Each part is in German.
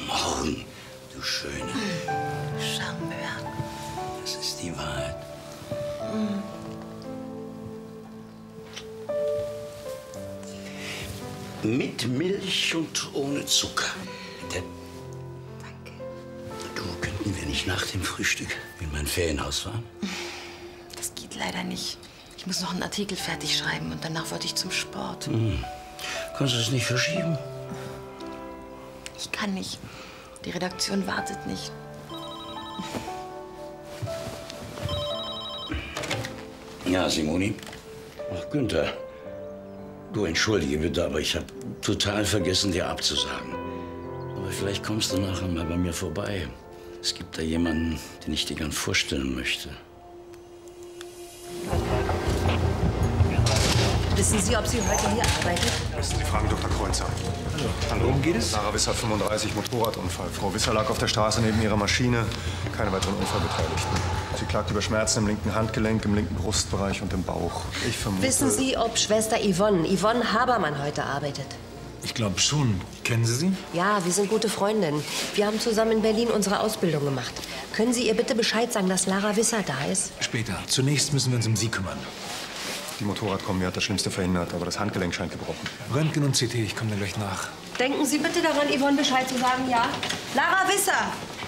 Morgen, du Schöne. Charmeur. Das ist die Wahrheit. Mit Milch und ohne Zucker. Bitte. Danke. Du, könnten wir nicht nach dem Frühstück in mein Ferienhaus fahren? Das geht leider nicht. Ich muss noch einen Artikel fertig schreiben und danach wollte ich zum Sport. Kannst du es nicht verschieben? Ich kann nicht. Die Redaktion wartet nicht. Ja, Simoni. Ach, Günther. Du, entschuldige bitte, aber ich habe total vergessen, dir abzusagen. Aber vielleicht kommst du nachher mal bei mir vorbei. Es gibt da jemanden, den ich dir gern vorstellen möchte. Wissen Sie, ob sie heute hier arbeitet? Sie fragen Dr. Kreuzer. Hallo. Worum geht es? Lara Wisser, 35, Motorradunfall. Frau Wisser lag auf der Straße neben ihrer Maschine. Keine weiteren Unfallbeteiligten. Sie klagt über Schmerzen im linken Handgelenk, im linken Brustbereich und im Bauch. Ich vermute... Wissen Sie, ob Schwester Yvonne Habermann heute arbeitet? Ich glaube schon. Kennen Sie sie? Ja, wir sind gute Freundinnen. Wir haben zusammen in Berlin unsere Ausbildung gemacht. Können Sie ihr bitte Bescheid sagen, dass Lara Wisser da ist? Später. Zunächst müssen wir uns um Sie kümmern. Die Motorradkombi hat das Schlimmste verhindert, aber das Handgelenk scheint gebrochen. Röntgen und CT, ich komme dann gleich nach. Denken Sie bitte daran, Yvonne Bescheid zu sagen, ja? Lara Wisser!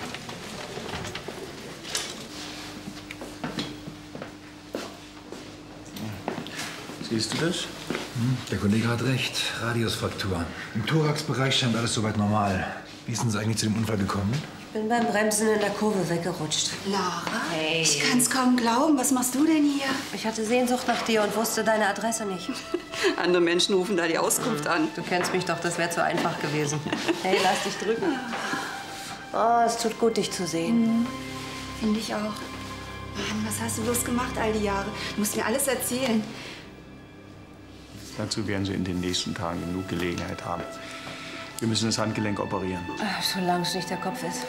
Siehst du das? Der Kollege hat recht. Radiusfraktur. Im Thoraxbereich scheint alles soweit normal. Wie ist denn es eigentlich zu dem Unfall gekommen? Ich bin beim Bremsen in der Kurve weggerutscht. Lara? Hey. Ich kann's kaum glauben. Was machst du denn hier? Ich hatte Sehnsucht nach dir und wusste deine Adresse nicht. Andere Menschen rufen da die Auskunft an. Du kennst mich doch, das wäre zu einfach gewesen. Hey, lass dich drücken. Oh, es tut gut, dich zu sehen. Finde ich auch. Mann, was hast du bloß gemacht all die Jahre? Du musst mir alles erzählen. Dazu werden Sie in den nächsten Tagen genug Gelegenheit haben. Wir müssen das Handgelenk operieren. Solange es nicht der Kopf ist.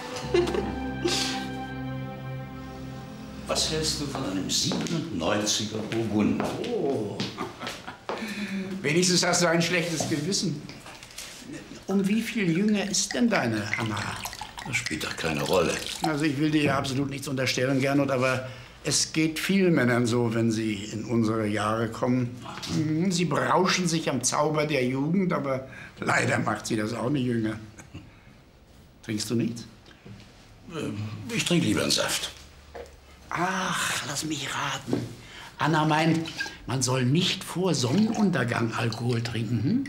Was hältst du von einem 97er Burgunder? Oh. Wenigstens hast du ein schlechtes Gewissen. Um wie viel jünger ist denn deine Anna? Das spielt doch keine Rolle. Also ich will dir ja absolut nichts unterstellen, Gernot, aber es geht vielen Männern so, wenn sie in unsere Jahre kommen. Sie berauschen sich am Zauber der Jugend, aber leider macht sie das auch nicht jünger. Trinkst du nichts? Ich trinke lieber einen Saft. Ach, lass mich raten. Anna meint, man soll nicht vor Sonnenuntergang Alkohol trinken.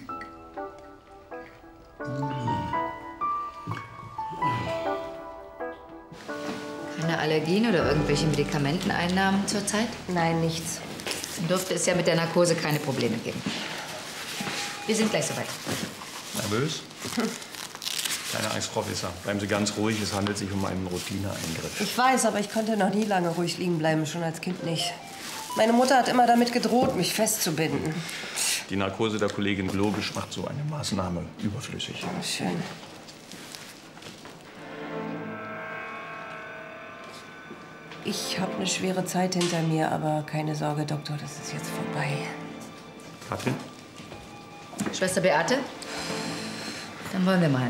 Keine Allergien oder irgendwelche Medikamenteneinnahmen zurzeit? Nein, nichts. Dann dürfte es ja mit der Narkose keine Probleme geben. Wir sind gleich soweit. Nervös? Keine Angst, Frau Wisser. Bleiben Sie ganz ruhig. Es handelt sich um einen Routineeingriff. Ich weiß, aber ich konnte noch nie lange ruhig liegen bleiben, schon als Kind nicht. Meine Mutter hat immer damit gedroht, mich festzubinden. Die Narkose der Kollegin Globisch macht so eine Maßnahme überflüssig. Schön. Ich habe eine schwere Zeit hinter mir, aber keine Sorge, Doktor, das ist jetzt vorbei. Katrin? Schwester Beate? Dann wollen wir mal.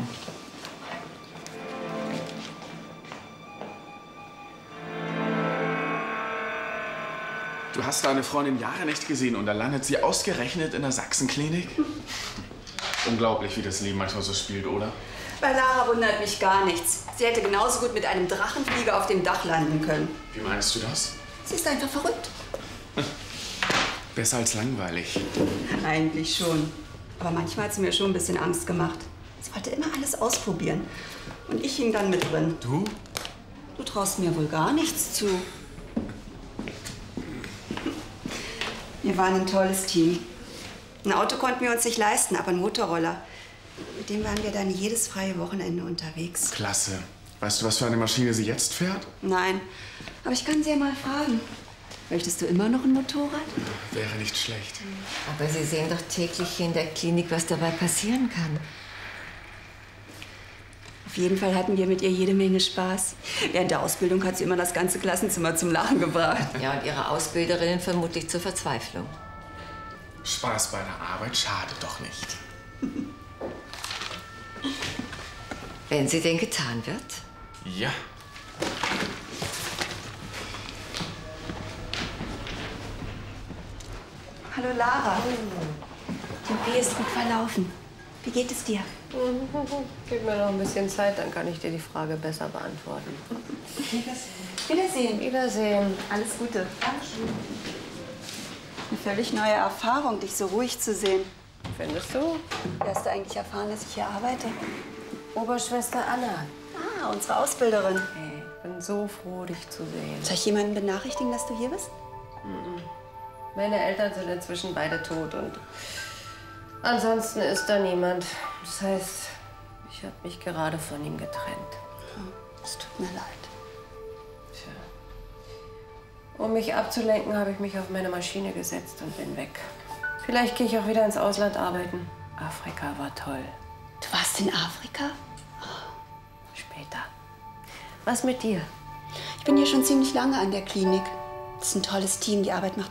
Du hast deine Freundin Jahre nicht gesehen und dann landet sie ausgerechnet in der Sachsenklinik? Unglaublich, wie das Leben manchmal so spielt, oder? Bei Lara wundert mich gar nichts. Sie hätte genauso gut mit einem Drachenflieger auf dem Dach landen können. Wie meinst du das? Sie ist einfach verrückt. Besser als langweilig. Eigentlich schon. Aber manchmal hat sie mir schon ein bisschen Angst gemacht. Sie wollte immer alles ausprobieren. Und ich hing dann mit drin. Du? Du traust mir wohl gar nichts zu. Wir waren ein tolles Team. Ein Auto konnten wir uns nicht leisten, aber ein Motorroller. Mit dem waren wir dann jedes freie Wochenende unterwegs. Klasse. Weißt du, was für eine Maschine sie jetzt fährt? Nein, aber ich kann sie ja mal fragen. Möchtest du immer noch ein Motorrad? Wäre nicht schlecht. Aber Sie sehen doch täglich hier in der Klinik, was dabei passieren kann. Auf jeden Fall hatten wir mit ihr jede Menge Spaß. Während der Ausbildung hat sie immer das ganze Klassenzimmer zum Lachen gebracht. Ja, und Ihre Ausbilderinnen vermutlich zur Verzweiflung. Spaß bei der Arbeit schadet doch nicht. Wenn sie denn getan wird. Ja. Hallo Lara. Die OP ist gut verlaufen. Wie geht es dir? Gib mir noch ein bisschen Zeit, dann kann ich dir die Frage besser beantworten. Wiedersehen. Wiedersehen. Alles Gute. Dankeschön. Eine völlig neue Erfahrung, dich so ruhig zu sehen. Findest du? Wie hast du eigentlich erfahren, dass ich hier arbeite? Oberschwester Anna. Ah, unsere Ausbilderin. Hey, ich bin so froh, dich zu sehen. Soll ich jemanden benachrichtigen, dass du hier bist? Meine Eltern sind inzwischen beide tot und ansonsten ist da niemand. Das heißt, ich habe mich gerade von ihm getrennt. Es tut mir leid. Tja. Um mich abzulenken, habe ich mich auf meine Maschine gesetzt und bin weg. Vielleicht gehe ich auch wieder ins Ausland arbeiten. Afrika war toll. Du warst in Afrika? Später. Was mit dir? Ich bin hier schon ziemlich lange an der Klinik. Das ist ein tolles Team, die Arbeit macht